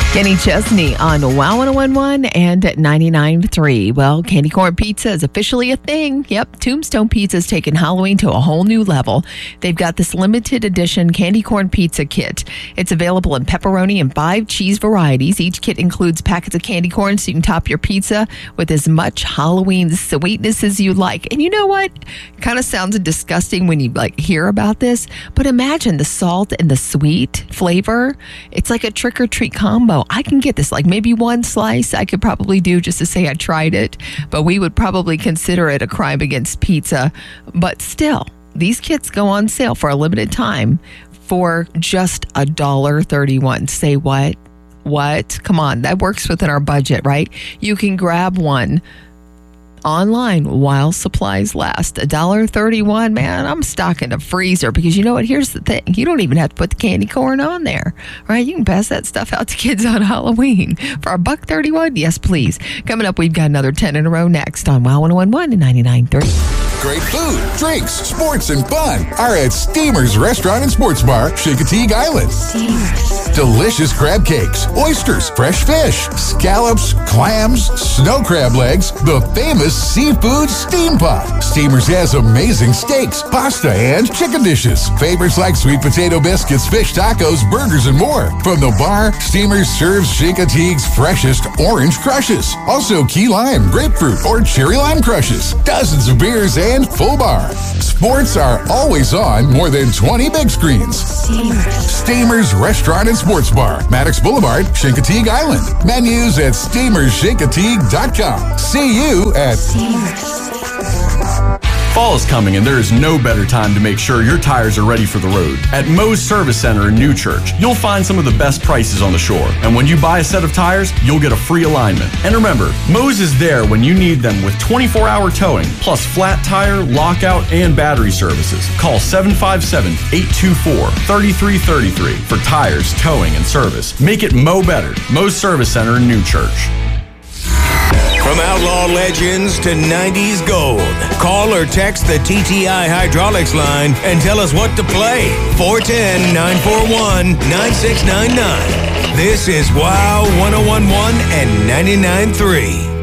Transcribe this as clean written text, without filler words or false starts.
Kenny Chesney on Wow 1011 and 99.3. Well, candy corn pizza is officially a thing. Yep, Tombstone Pizza's taken Halloween to a whole new level. They've got this limited edition candy corn pizza kit. It's available in pepperoni and 5 cheese varieties. Each kit includes packets of candy corn so you can top your pizza with as much Halloween sweetness as you like. And you know what? Kind of sounds disgusting when you hear about this, but imagine the salt and the sweet flavor. It's like a trick or treat combo. I can get this, maybe one slice I could probably do just to say I tried it, but we would probably consider it a crime against pizza. But still, these kits go on sale for a limited time for just $1.31. Say what? What? Come on, that works within our budget, right? You can grab one online while supplies last. $1.31, man. I'm stocking a freezer because you know what? Here's the thing. You don't even have to put the candy corn on there, right? You can pass that stuff out to kids on Halloween for $1.31. Yes, please. Coming up, we've got another 10 in a row next on Wow 1011 and 99.3. Great food, drinks, sports, and fun are at Steamer's Restaurant and Sports Bar, Chincoteague Island. Delicious crab cakes, oysters, fresh fish, scallops, clams, snow crab legs, the famous seafood steam pot. Steamer's has amazing steaks, pasta, and chicken dishes. Favorites like sweet potato biscuits, fish tacos, burgers, and more. From the bar, Steamer's serves Chincoteague's freshest orange crushes. Also key lime, grapefruit, or cherry lime crushes. Dozens of beers and full bar. Sports are always on more than 20 big screens. Steamer's Restaurant and Sports Bar, Maddox Boulevard, Chincoteague Island. Menus at steamerschincoteague.com. See you at Steamer's. Fall is coming and there is no better time to make sure your tires are ready for the road. At Moe's Service Center in New Church, you'll find some of the best prices on the shore. And when you buy a set of tires, you'll get a free alignment. And remember, Moe's is there when you need them with 24-hour towing, plus flat tire, lockout, and battery services. Call 757-824-3333 for tires, towing, and service. Make it Moe better. Moe's Service Center in New Church. From outlaw legends to 90s gold, call or text the TTI Hydraulics line and tell us what to play. 410-941-9699. This is Wow 1011 and 99.3.